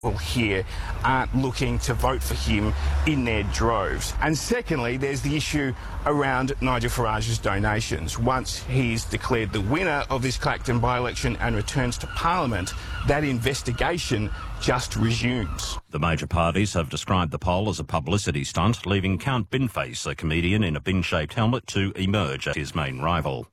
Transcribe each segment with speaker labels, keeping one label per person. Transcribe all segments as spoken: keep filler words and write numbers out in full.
Speaker 1: people here aren't looking to vote for him in their droves. And secondly, there's the issue around Nigel Farage's donations. Once he's declared the winner of this Clacton by-election and returns to Parliament, that investigation just resumes.
Speaker 2: The major parties have described the poll as a publicity stunt, leaving Count Binface, a comedian in a bin-shaped helmet, to emerge as his main rival.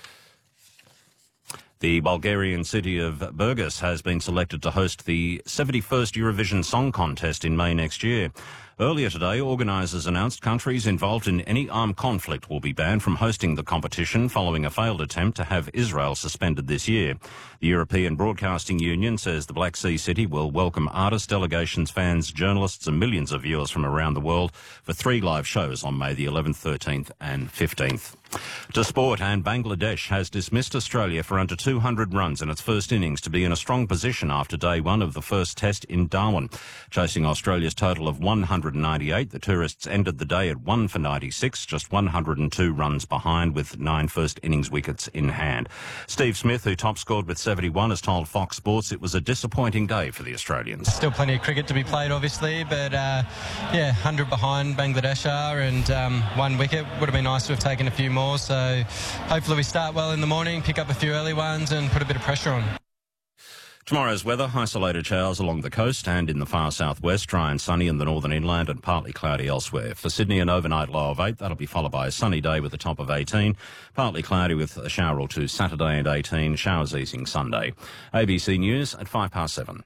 Speaker 2: The Bulgarian city of Burgas has been selected to host the seventy-first Eurovision Song Contest in May next year. Earlier today, organisers announced countries involved in any armed conflict will be banned from hosting the competition following a failed attempt to have Israel suspended this year. The European Broadcasting Union says the Black Sea city will welcome artists, delegations, fans, journalists and millions of viewers from around the world for three live shows on May the eleventh, thirteenth and fifteenth. To sport, and Bangladesh has dismissed Australia for under two hundred runs in its first innings to be in a strong position after day one of the first test in Darwin. Chasing Australia's total of one hundred ninety-eight, the tourists ended the day at one for ninety-six, just one hundred two runs behind with nine first innings wickets in hand. Steve Smith, who top scored with seventy-one, has told Fox Sports it was a disappointing day for the Australians.
Speaker 3: Still plenty of cricket to be played, obviously, but uh, yeah, one hundred behind Bangladesh are, and um, one wicket. Would have been nice to have taken a few more. So hopefully we start well in the morning, pick up a few early ones and put a bit of pressure on.
Speaker 2: Tomorrow's weather, isolated showers along the coast and in the far southwest, dry and sunny in the northern inland and partly cloudy elsewhere. For Sydney, an overnight low of eight, that'll be followed by a sunny day with a top of eighteen, partly cloudy with a shower or two Saturday and eighteen, showers easing Sunday. A B C News at five past seven.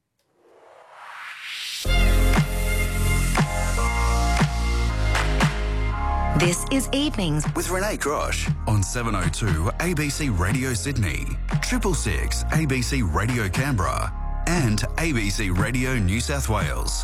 Speaker 4: This is Evenings
Speaker 5: with Renee Grosh on seven oh two A B C Radio Sydney, triple six A B C Radio Canberra and A B C Radio New South Wales.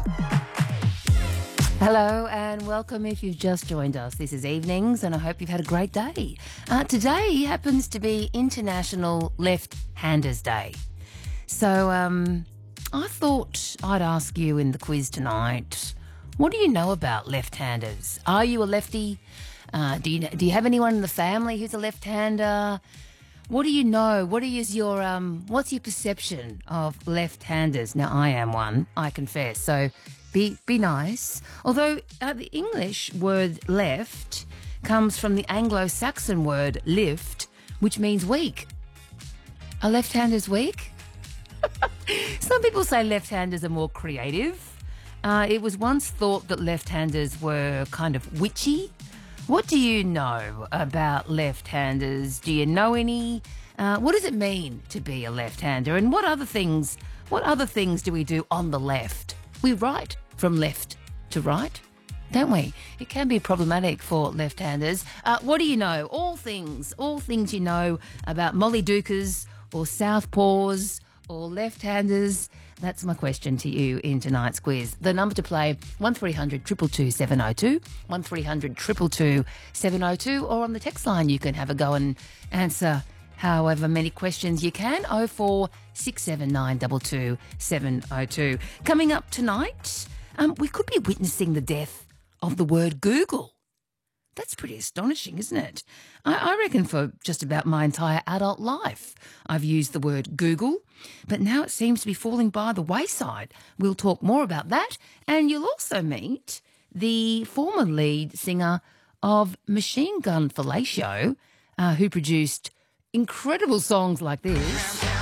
Speaker 4: Hello and welcome if you've just joined us. This is Evenings and I hope you've had a great day. Uh, today happens to be International Left-Handers Day. So um, I thought I'd ask you in the quiz tonight, what do you know about left-handers? Are you a lefty? Uh, do you do you have anyone in the family who's a left-hander? What do you know? What is your um? What's your perception of left-handers? Now I am one, I confess. So be be nice. Although uh, the English word left comes from the Anglo-Saxon word lift, which means weak. Are left-handers weak? Some people say left-handers are more creative. Uh, it was once thought that left-handers were kind of witchy. What do you know about left-handers? Do you know any? Uh, what does it mean to be a left-hander? And what other things? What other things do we do on the left? We write from left to right, don't we? It can be problematic for left-handers. Uh, what do you know? All things, all things you know about Molly Dukers or Southpaws or left-handers. That's my question to you in tonight's quiz. The number to play, one three hundred two two two seven oh two, one three hundred two two two seven oh two, or on the text line you can have a go and answer however many questions you can, oh four six seven nine two two seven oh two. Coming up tonight, um, we could be witnessing the death of the word Google. That's pretty astonishing, isn't it? I, I reckon for just about my entire adult life, I've used the word Google, but now it seems to be falling by the wayside. We'll talk more about that, and you'll also meet the former lead singer of Machine Gun Fellatio, uh, who produced incredible songs like this.